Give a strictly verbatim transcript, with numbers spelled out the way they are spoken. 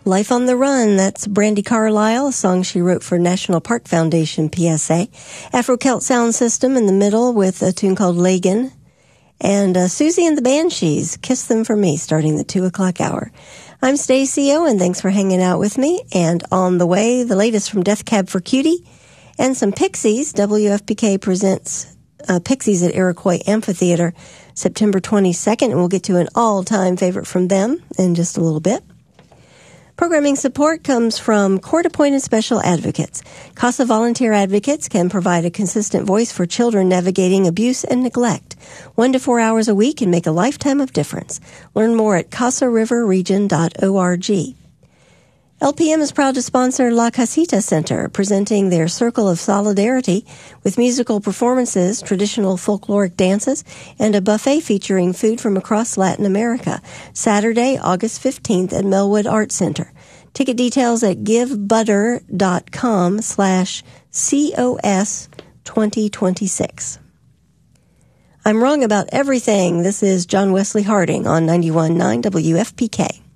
Life on the Run, that's Brandi Carlile, a song she wrote for National Park Foundation P S A. Afro-Celt Sound System in the middle with a tune called Lagan. And uh, Susie and the Banshees, Kiss Them For Me, starting the two o'clock hour. I'm Stacey O, and thanks for hanging out with me. And on the way, the latest from Death Cab for Cutie and some Pixies. W F P K presents uh, Pixies at Iroquois Amphitheater September twenty-second, and we'll get to an all-time favorite from them in just a little bit. Programming support comes from court-appointed special advocates. CASA volunteer advocates can provide a consistent voice for children navigating abuse and neglect. One to four hours a week can make a lifetime of difference. Learn more at casa river region dot org. L P M is proud to sponsor La Casita Center, presenting their Circle of Solidarity with musical performances, traditional folkloric dances, and a buffet featuring food from across Latin America, Saturday, August fifteenth at Melwood Arts Center. Ticket details at givebutter.com slash COS 2026. I'm wrong about everything. This is John Wesley Harding on ninety-one point nine W F P K.